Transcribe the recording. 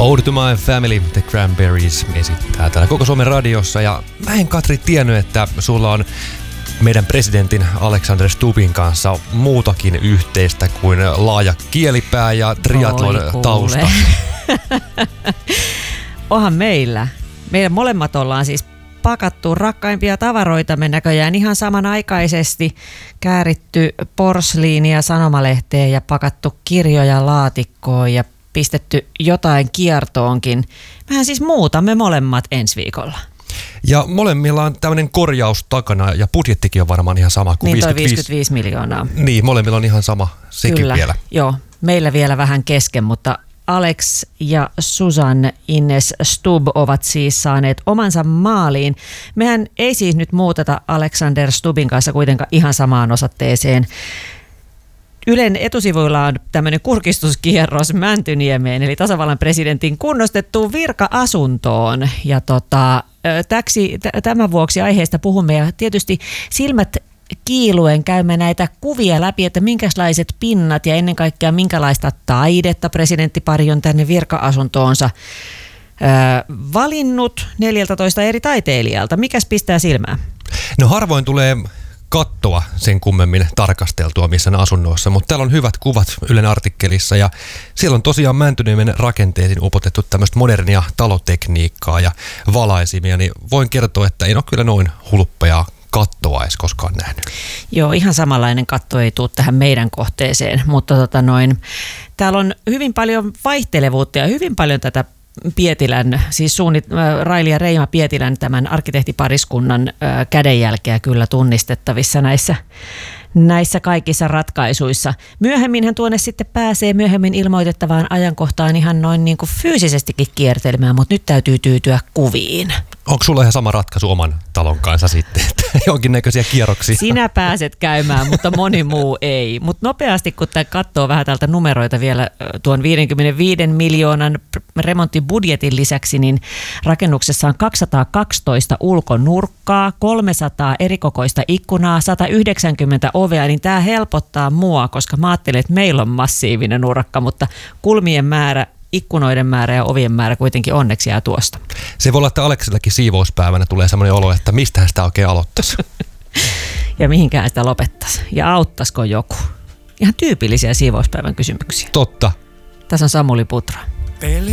Ode to my family, The Cranberries esittää täällä Koko Suomen radiossa. Ja mä en, Katri, tiennyt, että sulla on meidän presidentin Alexander Stubbin kanssa muutakin yhteistä kuin laaja kielipää ja triathlon tausta. Onhan meillä. Meidän molemmat ollaan siis pakattu rakkaimpia tavaroitamme näköjään ihan samanaikaisesti, kääritty porsliinia sanomalehteen ja pakattu kirjoja laatikkoon ja pistetty jotain kiertoonkin. Mehän siis muutamme molemmat ensi viikolla. Ja molemmilla on tämmöinen korjaus takana ja budjettikin on varmaan ihan sama kuin niin 55 miljoonaa. Niin, molemmilla on ihan sama sekin. Kyllä, vielä. Joo, meillä vielä vähän kesken, mutta Alex ja Susan Ines Stubb ovat siis saaneet omansa maaliin. Mehän ei siis nyt muuteta Alexander Stubbin kanssa kuitenkaan ihan samaan osoitteeseen. Ylen etusivuilla on tämmöinen kurkistuskierros Mäntyniemeen, eli tasavallan presidentin kunnostettuun virka-asuntoon. Ja tämän vuoksi aiheesta puhumme ja tietysti silmät kiiluen käymme näitä kuvia läpi, että minkälaiset pinnat ja ennen kaikkea minkälaista taidetta presidenttipari on tänne virka-asuntoonsa valinnut 14 eri taiteilijalta. Mikäs pistää silmään? No harvoin tulee kattoa sen kummemmin tarkasteltua missään asunnoissa, mutta täällä on hyvät kuvat Ylen artikkelissa ja siellä on tosiaan Mäntyniemen rakenteisiin upotettu tämmöistä modernia talotekniikkaa ja valaisimia, niin voin kertoa, että en ole kyllä noin hulppeaa kattoa edes koskaan nähnyt. Joo, ihan samanlainen katto ei tule tähän meidän kohteeseen, mutta täällä on hyvin paljon vaihtelevuutta ja hyvin paljon tätä Pietilän, siis Raili ja Reima Pietilän tämän arkkitehtipariskunnan kädenjälkeä kyllä tunnistettavissa näissä kaikissa ratkaisuissa. Myöhemminhän tuonne sitten pääsee myöhemmin ilmoitettavaan ajankohtaan ihan noin niin kuin fyysisestikin kiertelemään, mutta nyt täytyy tyytyä kuviin. Onko sulla ihan sama ratkaisu oman talon kanssa sitten, että jonkinnäköisiä kierroksia? Sinä pääset käymään, mutta moni muu ei. Mutta nopeasti, kun tämä katsoo vähän täältä numeroita vielä tuon 55 miljoonan remonttibudjetin lisäksi, niin rakennuksessa on 212 ulkonurkkaa, 300 erikokoista ikkunaa, 190 ovea, niin tämä helpottaa mua, koska mä ajattelen, että meillä on massiivinen nurkka, mutta kulmien määrä, ikkunoiden määrä ja ovien määrä kuitenkin onneksi jää tuosta. Se voi olla, että Aleksellakin siivouspäivänä tulee sellainen olo, että mistähän sitä oikein aloittaisi. Ja mihinkään sitä lopettaisi. Ja auttaisiko joku? Ihan tyypillisiä siivouspäivän kysymyksiä. Totta. Tässä on Samuli Putra.